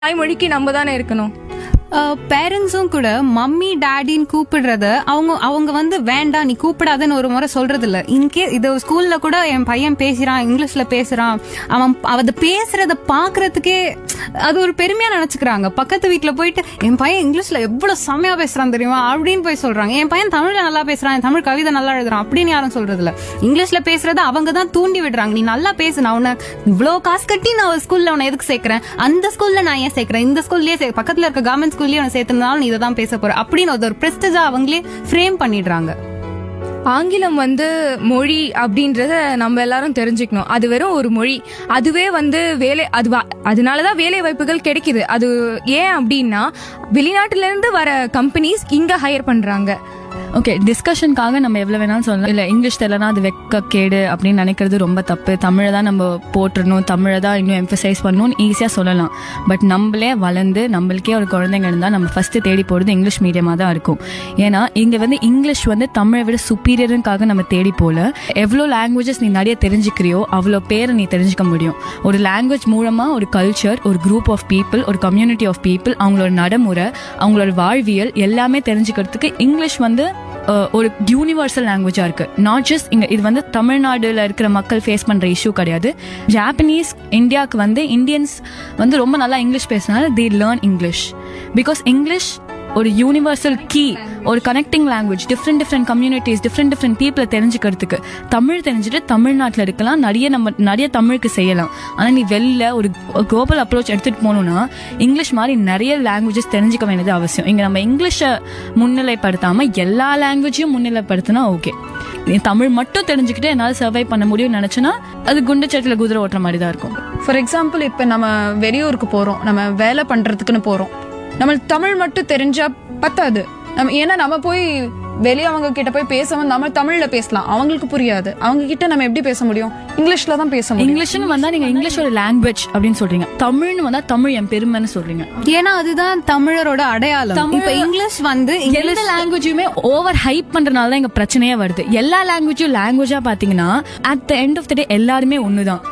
தாய்மொழிக்கு நம்ம தானே இருக்கணும். பேரண்ட்ஸும் கூட மம்மி டாடின்னு கூப்பிடுறத அவங்க வந்து வேண்டாம் நீ கூப்பிடாதன்னு ஒரு முறை சொல்றது இல்ல. இன்கேஸ் இது ஸ்கூல்ல கூட என் பையன் பேசுறான், இங்கிலீஷ்ல பேசுறான், அவன் அதை பேசுறத பாக்குறதுக்கே அது ஒரு பெருமையா நினைச்சுக்கிறாங்க. பக்கத்து வீட்டுல போயிட்டு என் பையன் இங்கிலீஷ்ல எவ்வளவு செமையா பேசுறான் தெரியுமா அப்படின்னு போய் சொல்றாங்க. என் பையன் தமிழ்ல நல்லா பேசுறான், தமிழ் கவிதை நல்லா எழுதுறான் அப்படின்னு யாரும் சொல்றது இல்ல. இங்கிலீஷ்ல பேசுறத அவங்க தான் தூண்டி விடுறாங்க. நீ நல்லா பேசு, நான் உன்னை இவ்வளவு காசு கட்டி நான் ஒரு ஸ்கூல்ல உன்னை எதுக்கு சேர்க்கிறேன், அந்த ஸ்கூல்ல நான் ஏன் சேர்க்கிறேன், இந்த ஸ்கூல்லயே பக்கத்துல இருக்க கவர்மெண்ட் ஸ்கூல்லயே உன்னை சேர்த்தனால நீ இதை தான் பேச போற அப்படின்னு ஒரு பிரஸ்டேஜா அவங்களே ஃப்ரேம் பண்ணிடுறாங்க. ஆங்கிலம் மொழி அப்படின்றத நம்ம எல்லாரும் தெரிஞ்சுக்கணும். அது வெறும் ஒரு மொழி. அதுவே வேலை அதனாலதான் வேலை வாய்ப்புகள் கிடைக்குது. அது ஏன் அப்படின்னா வெளிநாட்டுல இருந்து வர கம்பெனிஸ் இங்க ஹையர் பண்றாங்க. ஓகே, டிஸ்கஷனுக்காக நம்ம எவ்வளவு வேணாலும் சொல்லலாம். இல்ல இங்கிலீஷ் தெரியலனா அது வெக்க கேடு அப்படின்னு நினைக்கிறது ரொம்ப தப்பு. தமிழை தான் நம்ம போட்டுறணும், தமிழை தான் இன்னும் எம்பசைஸ் பண்ணணும்னு ஈஸியா சொல்லலாம். பட் நம்மளே வளர்ந்து நம்மளுக்கே ஒரு குழந்தைங்க இருந்தா நம்ம ஃபர்ஸ்ட் தேடி போறது இங்கிலீஷ் மீடியமா தான் இருக்கும். ஏன்னா இங்க இங்கிலீஷ் தமிழை விட சுப்பீரியருக்காக நம்ம தேடி போல. எவ்வளோ லாங்குவேஜஸ் நீ நிறைய தெரிஞ்சுக்கிறியோ அவ்வளோ பேரை நீ தெரிஞ்சுக்க முடியும். ஒரு லாங்குவேஜ் மூலமா ஒரு கல்ச்சர், ஒரு குரூப் ஆஃப் பீப்புள், ஒரு கம்யூனிட்டி ஆஃப் பீப்புள், அவங்களோட நடைமுறை, அவங்களோட வாழ்வியல் எல்லாமே தெரிஞ்சுக்கிறதுக்கு இங்கிலீஷ் ஒரு யூனிவர்சல் லாங்குவேஜா இருக்கு. நாட் ஜஸ்ட் இங்க இது தமிழ்நாடுல இருக்கிற மக்கள் ஃபேஸ் பண்ற இஷ்யூ கிடையாது. ஜாப்பனீஸ் இந்தியாவுக்கு இந்தியன்ஸ் ரொம்ப நல்லா English பேசினால they learn English because English ஒரு யூனிவர்சல் கீ, ஒரு connecting language. Different communities, different பீப்புளை தெரிஞ்சுக்கிறதுக்கு தமிழ் தெரிஞ்சுட்டு தமிழ்நாட்டில் இருக்கலாம், நிறைய தமிழுக்கு செய்யலாம். ஆனால் நீ வெளில ஒரு குளோபல் அப்ரோச் எடுத்துட்டு போகணும்னா இங்கிலீஷ் மாதிரி நிறைய லாங்குவேஜஸ் தெரிஞ்சுக்க வேண்டியது அவசியம். இங்கே நம்ம இங்கிலீஷை முன்னிலைப்படுத்தாம எல்லா லாங்குவேஜையும் முன்னிலைப்படுத்தினா ஓகே. நீ தமிழ் மட்டும் தெரிஞ்சுக்கிட்டு என்னால் சர்வை பண்ண முடியும்னு நினைச்சுன்னா அது குண்டு சட்டில குதிரை ஓட்டுற மாதிரி தான் இருக்கும். ஃபார் எக்ஸாம்பிள், இப்போ நம்ம வெளியூருக்கு போறோம், நம்ம வேலை பண்றதுக்குன்னு போறோம். நம்ம தமிழ் மட்டும் தெரிஞ்சா பத்தாது. ஏன்னா நம்ம போய் வெளியே அவங்க கிட்ட போய் பேசவும் நம்ம தமிழ்ல பேசலாம், அவங்களுக்கு புரியாது. அவங்க கிட்ட நம்ம எப்படி பேச முடியும்? இங்கிலீஷ்ல தான் பேச முடியும். இங்கிலீஷ்னு வந்தா நீங்க இங்கிலீஷ் ஒரு லாங்குவேஜ் அப்படின்னு சொல்றீங்க, தமிழ்னு வந்தா தமிழ் என் பெருமைன்னு சொல்றீங்க. ஏன்னா அதுதான் தமிழரோட அடையாளம். இப்ப இங்கிலீஷ் எல்லா லாங்குவேஜுமே ஓவர் ஹைப் பண்றதுனால தான் இங்க பிரச்சனையே வருது. எல்லா லாங்குவேஜும் லாங்குவேஜா பாத்தீங்கன்னா at the end of the டே எல்லாருமே ஒண்ணுதான்.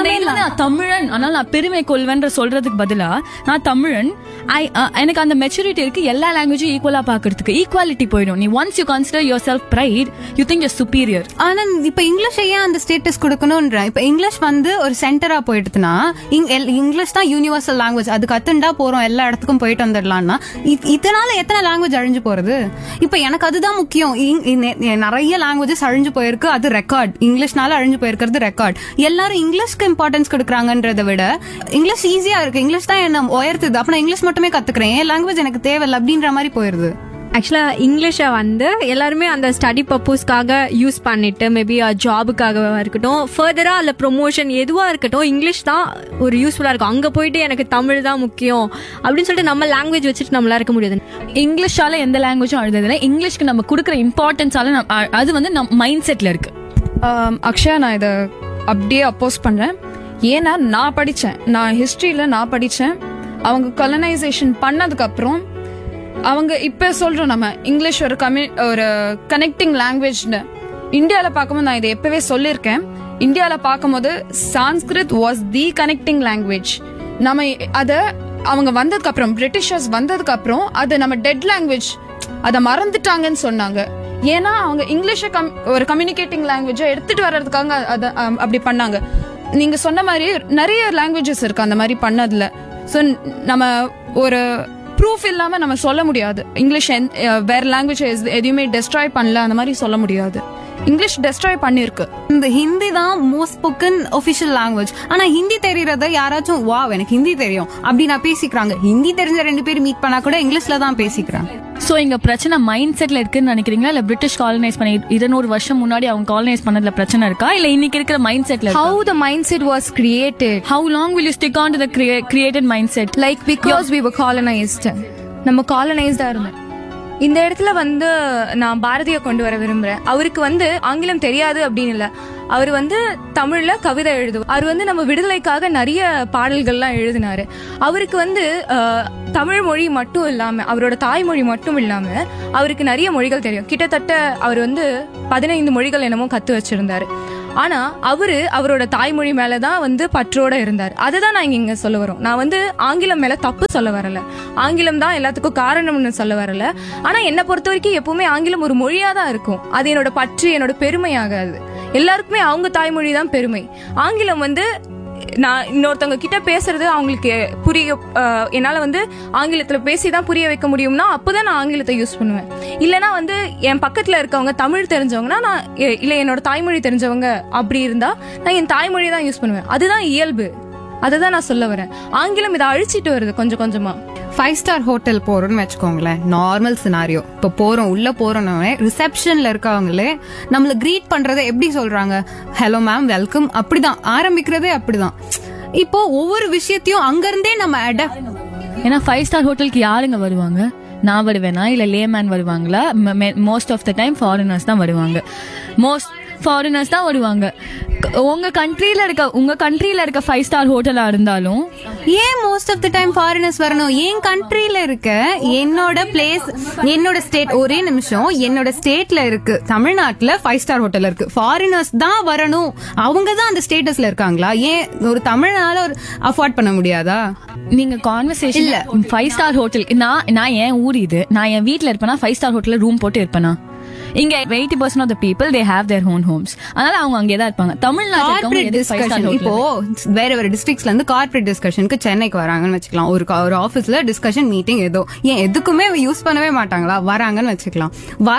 தமிழன் ஆனால் நான் பெருமை கொள்வேன்ற சொல்றதுக்கு பதிலா நான் தமிழன், எனக்கு அந்த மெச்சூரிட்டி இருக்கு எல்லா லாங்குவேஜும் ஈக்குவலா பாக்குறதுக்கு. ஈக்குவாலிட்டி போயிடும். நீ once you consider your self bright, you think your superior. ஆனா இப்ப இங்கிலீஷ் ஏன் அந்த ஸ்டேட்டஸ் கொடுக்கணும்ன்ற? இப்ப இங்கிலீஷ் ஒரு சென்டரா போயிடுதுன்னா இங்கிலீஷ் தான் யூனிவர்சல் லாங்குவேஜ், அது கத்துண்டா போறோம், எல்லா இடத்துக்கும் போயிட்டு வந்துடலாம்னா இதனால எத்தனை லாங்குவேஜ் அழிஞ்சு போறது? இப்ப எனக்கு அதுதான் முக்கியம். நிறைய லாங்குவேஜஸ் அழிஞ்சு போயிருக்கு, அது ரெக்கார்ட். இங்கிலீஷ்னால அழிஞ்சு போயிருக்கிறது ரெக்கார்ட். எல்லாரும் இங்கிலீஷ்க்கு இம்பார்ட்டன்ஸ் கொடுக்கறாங்கன்றத விட இங்கிலீஷ் ஈஸியா இருக்கு, இங்கிலீஷ் தான் என்ன உயர்த்துது, அப்ப நான் இங்கிலீஷ் மட்டுமே கத்துக்கிறேன், ஏன் லாங்குவேஜ் எனக்கு தேவையில்லை அப்படின்ற மாதிரி போயிருது. ஆக்சுவலா இங்கிலீஷை எல்லாருமே அந்த ஸ்டடி பர்பஸ்க்காக யூஸ் பண்ணிட்டு மேபி ஜாபுக்காக இருக்கட்டும், ஃபர்தரா அல்ல ப்ரொமோஷன் எதுவா இருக்கட்டும், இங்கிலீஷ் தான் ஒரு யூஸ்ஃபுல்லா இருக்கும். அங்க போயிட்டு எனக்கு தமிழ் தான் முக்கியம் அப்படின்னு சொல்லிட்டு நம்ம லாங்குவேஜ் வச்சுட்டு நம்மளா இருக்க முடியாது. இங்கிலீஷால எந்த லாங்குவேஜும் அழுதுல, இங்கிலீஷ்க்கு நம்ம கொடுக்குற இம்பார்ட்டன்ஸால அது நம்ம மைண்ட் செட்ல இருக்கு. அக்ஷயா, நான் இதை அப்படியே அப்போஸ் பண்றேன். ஏன்னா நான் ஹிஸ்டரியில படிச்சேன். அவங்க கொலனைசேஷன் பண்ணதுக்கு அப்புறம் அவங்க இப்ப சொல்றோம் நம்ம இங்கிலீஷ் ஒரு கனெக்டிங் லாங்குவேஜ்னு. இந்தியாவில் பார்க்கும்போது நான் இதை எப்பவே சொல்லியிருக்கேன். இந்தியாவில் பார்க்கும்போது Sanskrit was the connecting language. நம்ம அதை அவங்க வந்ததுக்கு அப்புறம், பிரிட்டிஷர்ஸ் வந்ததுக்கு அப்புறம் அது நம்ம டெட் லாங்குவேஜ், அதை மறந்துட்டாங்கன்னு சொன்னாங்க. ஏன்னா அவங்க இங்கிலீஷை ஒரு கம்யூனிகேட்டிங் லாங்குவேஜை எடுத்துட்டு வர்றதுக்காக அதை அப்படி பண்ணாங்க. நீங்க சொன்ன மாதிரி நிறைய லாங்குவேஜஸ் இருக்கு அந்த மாதிரி பண்ணதுல. ஸோ நம்ம ஒரு ப்ரூஃப் இல்லாம நம்ம சொல்ல முடியாது இங்கிலீஷ் வேற லாங்குவேஜ் எதையுமே டெஸ்ட்ராய் பண்ணல அந்த மாதிரி சொல்ல முடியாது. இங்கிலீஷ் டெஸ்ட்ராய் பண்ணிருக்கு. இந்த ஹிந்தி தான் மோஸ்ட் ஸ்போக்கன் ஒபிஷியல் லாங்குவேஜ். ஆனா ஹிந்தி தெரியறத யாராச்சும் வா எனக்கு ஹிந்தி தெரியும் அப்படி நான் பேசிக்கிறாங்க. ஹிந்தி தெரிஞ்ச 2 பேர் மீட் பண்ணா கூட இங்கிலீஷ்ல தான் பேசிக்கிறாங்க. சோ இங்க பிரச்சனை மைண்ட் செட்ல இருக்குன்னு நினைக்கிறீங்களா, இல்ல பிரிட்டிஷ் காலனைஸ் பண்ணி 200 வருஷம் முன்னாடி அவங்க காலனைஸ் பண்ணதுல பிரச்சனை இருக்கா, இல்ல இன்னைக்கு இருக்கிற மைண்ட் செட்ல? How the mindset was created. How long will you stick on to the created mindset? Like because we were colonized. நம்ம காலனைஸ்டா இருந்தோம். இந்த இடத்துல நான் பாரதியை கொண்டு வர விரும்புறேன். அவருக்கு ஆங்கிலம் தெரியாது அப்படின்னு இல்ல, அவர் வந்து தமிழ்ல கவிதை எழுதுவார். அவர் வந்து நம்ம விடுதலைக்காக நிறைய பாடல்கள்லாம் எழுதினாரு. அவருக்கு வந்து தமிழ் மொழி மட்டும் இல்லாம, அவரோட தாய்மொழி மட்டும் இல்லாம அவருக்கு நிறைய மொழிகள் தெரியும். கிட்டத்தட்ட அவர் வந்து 15 மொழிகள் என்னமோ கத்து வச்சிருந்தாரு. ஆனா அவரோட தாய்மொழி மேலதான் வந்து பற்றோட இருந்தார். அதுதான் நான் இங்க சொல்ல வரோம். நான் வந்து ஆங்கிலம் மேல தப்பு சொல்ல வரல, ஆங்கிலம் தான் எல்லாத்துக்கும் காரணம்னு சொல்ல வரல. ஆனா என்னை பொறுத்த வரைக்கும் எப்பவுமே ஆங்கிலம் ஒரு மொழியா தான் இருக்கும். அது என்னோட பற்று, என்னோட பெருமை ஆகாது. எல்லாருக்குமே அவங்க தாய்மொழி தான் பெருமை. ஆங்கிலம் வந்து நான் இன்னொருத்தவங்க கிட்ட பேசுறது அவங்களுக்கு புரிய, என்னால வந்து ஆங்கிலத்துல பேசிதான் புரிய வைக்க முடியும்னா அப்பதான் நான் ஆங்கிலத்தை யூஸ் பண்ணுவேன். இல்லைன்னா வந்து என் பக்கத்துல இருக்கவங்க தமிழ் தெரிஞ்சவங்கன்னா நான் இல்ல என்னோட தாய்மொழி தெரிஞ்சவங்க அப்படி இருந்தா நான் என் தாய்மொழி தான் யூஸ் பண்ணுவேன். அதுதான் இயல்பு. அதுதான் நான் சொல்ல வரேன். ஆங்கிலம் இதை அழிச்சிட்டு வருது கொஞ்சம் கொஞ்சமா. 5 ஸ்டார் ஹோட்டல் போறோம்னு வச்சுக்கோங்களேன், நார்மல் சினாரியோ. இப்ப போறோம், உள்ள போறோம்னே ரிசப்ஷன்ல இருக்கவங்களே நம்மள கிரீட் பண்றதை எப்படி சொல்றாங்க? ஹலோ மேம், வெல்கம், அப்படிதான் ஆரம்பிக்கிறதே அப்படிதான். இப்போ ஒவ்வொரு விஷயத்தையும் அங்க இருந்தே நம்ம ஏன்னா 5 ஸ்டார் ஹோட்டலுக்கு யாருங்க வருவாங்க? நான் வருவேனா இல்ல லேமேன் வருவாங்களா? Most of the time foreigners தான் வருவாங்க. ஃபாரினர்ஸ் தான் வருவாங்க. உங்க கண்ட்ரியில இருக்க 5 ஸ்டார் ஹோட்டலா இருந்தாலும் ஏன் most of the time foreigners வரணும்? என் கண்ட்ரியில இருக்க என்னோட பிளேஸ், என்னோட ஸ்டேட், ஒரே நிமிஷம், என்னோட ஸ்டேட்ல இருக்கு, தமிழ்நாட்டுல 5 ஸ்டார் ஹோட்டல் இருக்கு, ஃபாரினர்ஸ் தான் வரணும். அவங்க தான் அந்த ஸ்டேட்டஸ்ல இருக்காங்களா? ஏன் ஒரு தமிழ்னால ஒரு அஃபோர்ட் பண்ண முடியாதா? நீங்க கான்வர்சேஷன் இல்ல 5 ஸ்டார் ஹோட்டல். நான் என் ஊர் இது, நான் என் வீட்டுல இருப்பேனா 5 ஸ்டார் ஹோட்டல்ல ரூம் போட்டு இருப்பேனா? இங்க 80% of the people they have their own homes. அதனால அவங்க அங்கே தான் இருப்பாங்க. தமிழ்நாட்டுல இப்போ வேற வேற டிஸ்ட்ரிக்ட்ஸ்ல இருந்து கார்ப்பரேட் டிஸ்கஷனுக்கு சென்னைக்கு வராங்கன்னு வச்சுக்கலாம். ஒரு ஆபீஸ்ல டிஸ்கஷன் மீட்டிங் ஏதோ ஏன் எதுக்குமே யூஸ் பண்ணவே மாட்டாங்களா? வராங்கன்னு வச்சுக்கலாம்.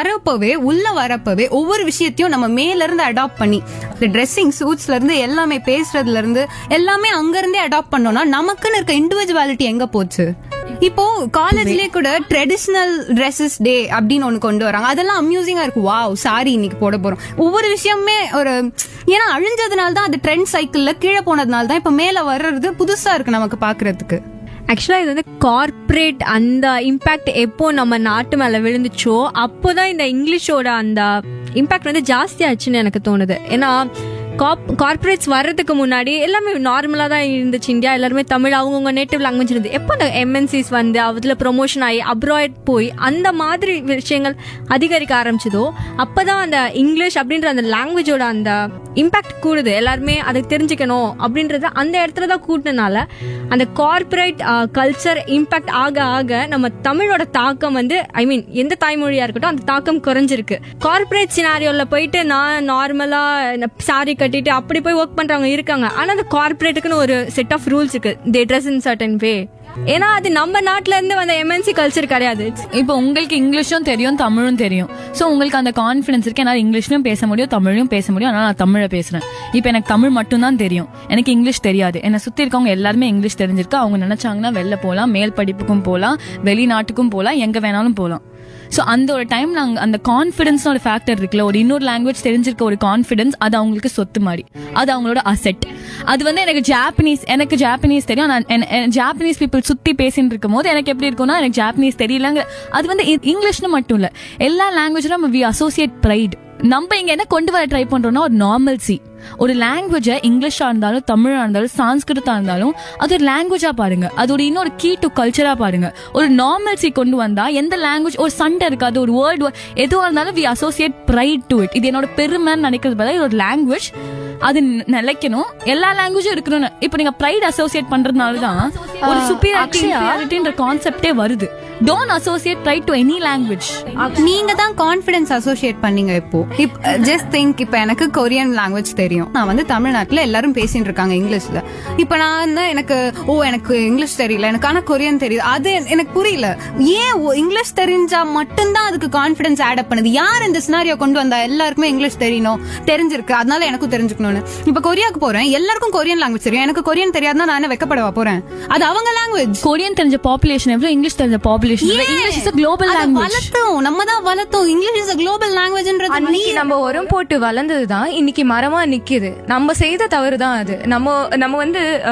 உள்ள வரப்பவே ஒவ்வொரு விஷயத்தையும் நம்ம மேல இருந்து அடாப்ட் பண்ணி, ட்ரெஸ்ஸிங் சூட்ஸ்ல இருந்து எல்லாமே, பேசுறதுல இருந்து எல்லாமே அங்க இருந்தே அடாப்ட் பண்ணோம்னா நமக்குன்னு இருக்க இண்டிவிஜுவாலிட்டி எங்க போச்சு? இப்போ காலேஜ்லயே கூட ட்ரெடிஷனல் ட்ரெஸ்ஸஸ் டே அப்படின்னு ஒண்ணு கொண்டு வராங்க. அதெல்லாம் அம்யூசிங்கா இருக்கு. வாவ், சாரி இன்னைக்கு போட போறோம். ஒவ்வொரு விஷயமே ஒரு, ஏன்னா அழிஞ்சதுனால தான், அது ட்ரெண்ட் சைக்கிள்ல கீழே போனதுனால தான் இப்ப மேல வர்றது புதுசா இருக்கு நமக்கு பாக்குறதுக்கு. ஆக்சுவலா இது வந்து கார்ப்பரேட் அந்த இம்பாக்ட் எப்போ நம்ம நாட்டு மேல விழுந்துச்சோ அப்போதான் இந்த இங்கிலீஷோட அந்த இம்பாக்ட் வந்து ஜாஸ்தி ஆச்சுன்னு எனக்கு தோணுது. ஏன்னா கார்பரேட்ஸ் வர்றதுக்கு முன்னாடி எல்லாமே நார்மலா தான் இருந்துச்சு. இந்தியா எல்லாருமே தமிழ் அவங்கவுங்க நேட்டிவ் லாங்குவேஜ் இருந்து. எப்போ அந்த எம்என்சிஸ் வந்து அதுல ப்ரொமோஷன் ஆகி அப்ராய்ட் போய் அந்த மாதிரி விஷயங்கள் அதிகரிக்க ஆரம்பிச்சதோ அப்பதான் அந்த இங்கிலீஷ் அப்படின்ற அந்த லாங்குவேஜோட அந்த இம்பாக்ட் கூடுது. எல்லாருமே அதை தெரிஞ்சுக்கணும் அப்படின்றத அந்த இடத்துல தான் கூட்டினால அந்த கார்பரேட் கல்ச்சர் இம்பாக்ட் ஆக ஆக நம்ம தமிழோட தாக்கம் வந்து எந்த தாய்மொழியா இருக்கட்டும் அந்த தாக்கம் குறைஞ்சிருக்கு. கார்பரேட் சினாரியோல போயிட்டு நான் நார்மலா சாரி கட்டிட்டு அப்படி போய் ஒர்க் பண்றவங்க இருக்காங்க. ஆனா அந்த கார்பரேட்டுக்குன்னு ஒரு செட் ஆஃப் ரூல்ஸ் இருக்கு. தே ட்ரெஸ் இன் சர்டன் வே. ஏன்னா அது நம்ம நாட்டுல இருந்து வந்த எம்என்சி கல்ச்சர் கிடையாது. இப்போ உங்களுக்கு இங்கிலீஷும் தெரியும், தமிழும் தெரியும். சோ உங்களுக்கு அந்த கான்ஃபிடன்ஸ் இருக்கு. என்னால இங்கிலீஷ்லயும் பேச முடியும், தமிழையும் பேச முடியும். அதனால நான் தமிழை பேசுறேன். இப்போ எனக்கு தமிழ் மட்டும் தான் தெரியும், எனக்கு இங்கிலீஷ் தெரியாது. என்னை சுத்தி இருக்கவங்க எல்லாருமே இங்கிலீஷ் தெரிஞ்சிருக்கு. அவங்க நினைச்சாங்கன்னா வெளில போகலாம், மேல் படிப்புக்கும் போகலாம், வெளிநாட்டுக்கும் போகலாம், எங்க வேணாலும் போகலாம். சோ அந்த ஒரு டைம் நாங்க அந்த கான்ஃபிடன்ஸ் ஒரு ஃபேக்டர் இருக்குல்ல, ஒரு இன்னொரு லாங்குவேஜ் தெரிஞ்சிருக்க ஒரு கான்ஃபிடன்ஸ், அது அவங்களுக்கு சொத்து மாதிரி, அது அவங்களோட அசெட். அது வந்து எனக்கு ஜாப்பனீஸ் தெரியும். நான் ஜாப்பனீஸ் பீப்புள் சுத்தி பேசிட்டு இருக்கும் போது எனக்கு எப்படி இருக்கும்னா, எனக்கு ஜாப்பனீஸ் தெரியலங்க. அது வந்து இங்கிலீஷ்னு மட்டும் இல்ல, எல்லா லாங்குவேஜ்லும் வி அசோசியேட் ப்ரைட். நம்ம இங்க என்ன கொண்டு வர ட்ரை பண்றோம்னா ஒரு நார்மல்சி. ஒரு லாங்குவேஜை இங்கிலீஷா இருந்தாலும், தமிழா இருந்தாலும், சான்ஸ்கிருதா இருந்தாலும் அது ஒரு லாங்குவேஜா பாருங்க. அது ஒரு இன்னொரு கீ டு கல்ச்சரா பாருங்க. ஒரு நார்மல்சி கொண்டு வந்தா எந்த லாங்குவேஜ் ஒரு சண்டை இருக்காது. ஒரு வேர்ல்டு எதுவா இருந்தாலும் we associate fried to it. இது என்னோட பெருமைன்னு நினைக்கிறது பதிலா ஒரு லாங்குவேஜ் அது நிலைக்கணும், எல்லா லாங்குவேஜும் இருக்கணும்னு. இப்ப நீங்க ப்ரைட் அசோசியேட் பண்றதுனாலதான் ஒரு சுப்பீரியாரிட்டின்ற கான்செப்டே வருது. Don't associate fried to any language. நீங்க தான் கான்ஃபிடன்ஸ் அசோசியேட் பண்ணீங்க. இப்போ ஜஸ்ட் திங்க், இப்ப எனக்கு கொரியன் லாங்குவேஜ் தெரியும். நான் வந்து தமிழ்நாட்டுல எல்லாரும் பேசிட்டு இருக்காங்க இங்கிலீஷ்ல. இப்ப நான் எனக்கு இங்கிலீஷ் தெரியல, எனக்கு ஆனா கொரியன் தெரியுது. அது எனக்கு புரியல. ஏன் இங்கிலீஷ் தெரிஞ்சா மட்டும்தான் அதுக்கு கான்ஃபிடன்ஸ் ஆட் அப் பண்ணுது? யார் இந்த சினாரியோ கொண்டு வந்தா? எல்லாருக்குமே இங்கிலீஷ் தெரியணும், தெரிஞ்சிருக்கு, அதனால எனக்கும் தெரிஞ்சுக்கணும். இப்ப கொரியாக்கு போறேன், எல்லாருக்கும் கொரியன் லாங்குவேஜ் தெரியும், எனக்கு கொரியன் தெரியாதுன்னா நான் என்ன வெக்கப்படவா போறேன்? அது அவங்க லாங்குவேஜ். கொரியன் தெரிஞ்ச பாப்புலேஷன் எவ்வளவு, இங்கிலீஷ் தெரிஞ்ச population. English is a global language. நம்ம தான் வளர்த்தோம். இங்கிலீஷ் இஸ் a global languageன்றது அன்னைக்கு நம்ம உரம் போட்டு வளர்ந்ததுதான் இன்னைக்கு மரமா நிக்குது. நம்ம செய்த தவறு தான் அது. நம்ம வந்து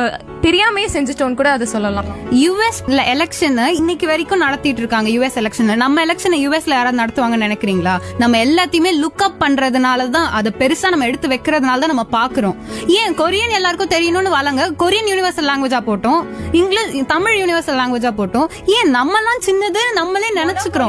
தெரியாமையே செஞ்சுட்டோன்னு கூட அதை சொல்லலாம். யுஎஸ்ல எலெக்ஷன் இன்னைக்கு வரைக்கும் நடத்திட்டு இருக்காங்க. யுஎஸ் எலெக்ஷன், நம்ம எலெக்ஷனை யுஎஸ்ல யாராவது நடத்துவாங்கன்னு நினைக்கிறீங்களா? நம்ம எல்லாத்தையுமே லுக் அப் பண்றதுனாலதான், அதை பெருசா நம்ம எடுத்து வைக்கிறதுனால தான் நம்ம பாக்குறோம். ஏன் கொரியன் எல்லாருக்கும் தெரியணும்னு வளங்க, கொரியன் யூனிவர்சல் லாங்குவேஜா போட்டோம், இங்கிலீஷ் தமிழ் யூனிவர்சல் லாங்குவேஜா போட்டோம். ஏன் நம்மலாம் சின்னது நம்மளே நினைச்சுக்கிறோம்?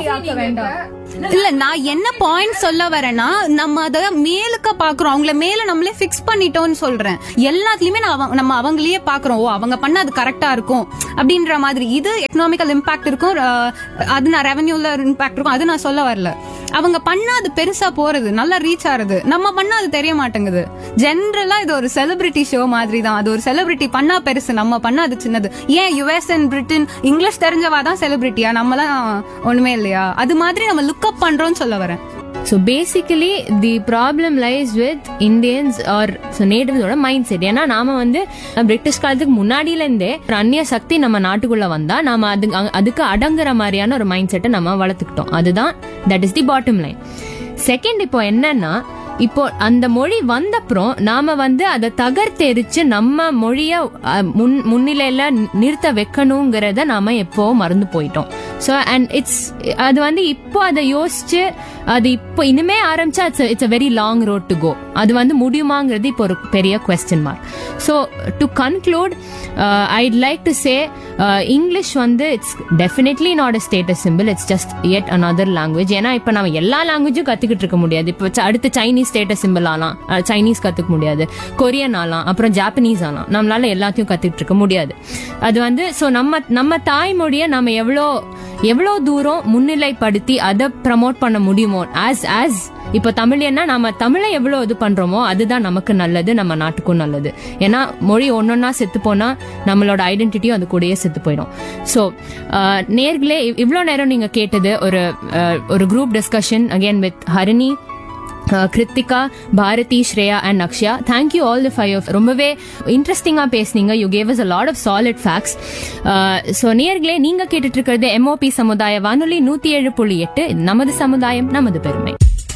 இல்ல, நான் என்ன பாயிண்ட் சொல்ல வரேன்னா, நம்ம அத மேலுக்க பாக்குறோம், அவங்கள மேல நம்மளே பிக்ஸ் பண்ணிட்டோம்னு சொல்றேன். எல்லாத்துலயுமே நம்ம அவங்களையே பாக்குறோம். ஓ, அவங்க பண்ண அது கரெக்டா இருக்கும் அப்படின்ற மாதிரி. இது எக்கனாமிக்கல் இம்பாக்ட் இருக்கும், அது நான் ரெவன்யூல இம்பாக்ட் இருக்கும், அது நான் சொல்ல வரல. அவங்க பண்ணா அது பெருசா போறது, நல்லா ரீச் ஆறது, நம்ம பண்ணா அது தெரிய மாட்டேங்குது. ஜென்ரலா இது ஒரு செலிபிரிட்டி ஷோ மாதிரி தான். அது ஒரு செலிபிரிட்டி பண்ணா பெருசு, நம்ம பண்ணா அது சின்னது. ஏன் யுஎஸ் அண்ட் பிரிட்டன் இங்கிலீஷ் தெரிஞ்சவா தான் செலிபிரிட்டியா? நம்மலாம் ஒண்ணுமே இல்லையா? அது மாதிரி நம்ம லுக் அப் பண்றோம்னு சொல்ல வரேன். So basically the problem lies with Indians or natives ஓட மைண்ட் செட். ஏன்னா நாம வந்து பிரிட்டிஷ் காலத்துக்கு முன்னாடியில இருந்தே ஒரு அந்நிய சக்தி நம்ம நாட்டுக்குள்ள வந்தா நாம அதுக்கு அடங்குற மாதிரியான ஒரு மைண்ட் செட்டை நம்ம வளர்த்துக்கிட்டோம். அதுதான் that is the bottom line. Second, இப்போ என்னன்னா, இப்போ அந்த மொழி வந்தப்புறம் நாம வந்து அதை தகர்த்தெரிச்சு நம்ம மொழிய முன்னிலையில நிறுத்த வைக்கணுங்கிறத நாம எப்போ மறந்து போயிட்டோம். ஸோ அண்ட் அது வந்து இப்போ அதை யோசிச்சு அது இப்போ இனிமே ஆரம்பிச்சா it's a very long road to go. அது வந்து முடியுமாங்கிறது இப்போ ஒரு பெரிய question mark. So to conclude, I'd like to say English வந்து it's definitely not a status simple, it's just yet another language. ஏன்னா இப்போ நம்ம எல்லா லாங்குவேஜும் கத்துக்கிட்டு இருக்க முடியாது. இப்போ அடுத்து சைனீஸ் ஸ்டேட்டஸ் சிம்பிள் ஆலாம், சைனீஸ் கத்துக்க முடியாது, கொரியன் ஆலாம், அப்புறம் ஜாப்பனீஸ் ஆலாம். நம்மளால எல்லாத்தையும் கத்துக்கிட்டு இருக்க முடியாது. அது வந்து ஸோ நம்ம தாய்மொழியை நம்ம எவ்வளோ தூரம் முன்னிலைப்படுத்தி அதை ப்ரமோட் பண்ண முடியுமோ, ஆஸ் இப்போ தமிழ்னா நம்ம தமிழை எவ்வளவு இது பண்றோமோ அதுதான் நமக்கு நல்லது, நம்ம நாட்டுக்கும் நல்லது. ஏன்னா மொழி ஒன்னொன்னா செத்து போனா நம்மளோட ஐடென்டிட்டியும் அது கூடயே செத்து போயிடும். ஸோ நேர்களே, இவ்வளோ நேரம் நீங்க கேட்டது ஒரு group discussion again with Harini, Kiruthika, Bharathi, Shreya and Akshaya. Thank you all the five. ரொம்பவே இன்ட்ரெஸ்டிங்கா பேசுனீங்க. You gave us a lot of solid facts. So நேயர்களே, நீங்க கேட்டுட்டு இருக்கிறது MOP சமுதாய வானொலி 107.8. நமது சமுதாயம் நமது பெருமை.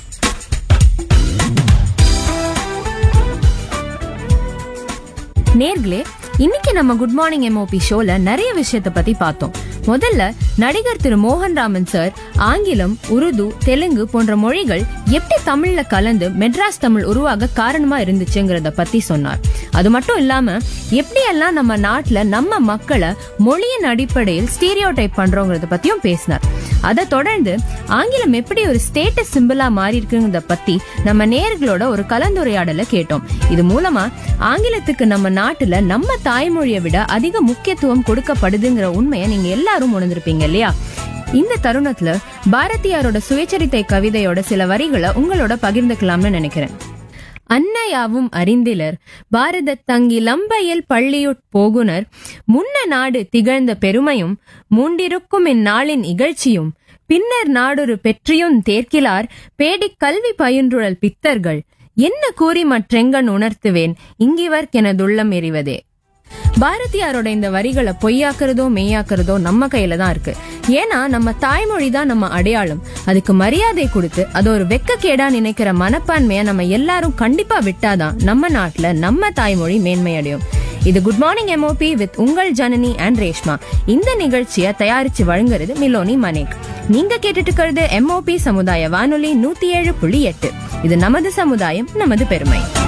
நேர்களே, இன்னைக்கு நம்ம குட் மார்னிங் MOP ஷோல நிறைய விஷயத்தை பத்தி பார்த்தோம். முதல்ல நடிகர் திரு மோகன் ராமன் சார் ஆங்கிலம், உருது, தெலுங்கு போன்ற மொழிகள் எப்படி தமிழ்ல கலந்து மெட்ராஸ் தமிழ் உருவாக காரணமா இருந்துச்சுங்கிறத பத்தி சொன்னார். அது மட்டும் இல்லாம எப்படியெல்லாம் நம்ம நாட்டுல நம்ம மக்களை மொழியின் அடிப்படையில் ஸ்டீரியோடைப் பண்றோங்கிறத பத்தியும் பேசினார். அதை தொடர்ந்து ஆங்கிலம் எப்படி ஒரு ஸ்டேட்டஸ் சிம்பிளா மாறி இருக்குங்கிறத பத்தி நம்ம நேயர்களோட ஒரு கலந்துரையாடலை கேட்டோம். இது மூலமா ஆங்கிலத்துக்கு நம்ம நாட்டுல நம்ம தாய்மொழியை விட அதிக முக்கியத்துவம் கொடுக்கப்படுதுங்கிற உண்மையை நீங்க எல்லாரும் உணர்ந்திருப்பீங்க இல்லையா? இந்த தருணத்துல பாரதியாரோட சுயச்சரித்தை கவிதையோட சில வரிகளை உங்களோட பகிர்ந்துக்கலாம்னு நினைக்கிறேன். அன்னையாவும் அறிந்திலர் பாரத தங்கி லம்பையில் பள்ளியுட் போகுனர் முன்ன நாடு திகழ்ந்த பெருமையும் மூண்டிருக்கும் இந்நாளின் இகழ்ச்சியும் பின்னர் நாடொரு பெற்றியும் தேர்க்கிலார் பேடிக் கல்வி பயின்றுழல் பித்தர்கள் என்ன கூறி மற்றெங்கன் உணர்த்துவேன் இங்கிவர்க்கெனதுள்ளம் எறிவதே. பாரதியாரோட இந்த வரிகளை பொய்யாக்குறதோ மெய்யாக்குறதோ நம்ம கையில தான் இருக்கு. ஏன்னா நம்ம தாய்மொழி தான் நம்ம அடையாளம். அதுக்கு மரியாதை கொடுத்து அது ஒரு வெக்கக்கேடா நினைக்கிற மனப்பான்மையை நம்ம எல்லாரும் கண்டிப்பா விட்டாதான் நம்ம நாட்டுல நம்ம தாய்மொழி மேன்மையடையும். இது குட் மார்னிங் MOP வித் உங்கள் ஜனனி அண்ட் ரேஷ்மா. இந்த நிகழ்ச்சியை தயாரிச்சு வழங்குறது மிலோனி மனேக். நீங்க கேட்டுட்டு இருக்கிறது MOP சமுதாய வானொலி 107.8. இது நமது சமுதாயம் நமது பெருமை.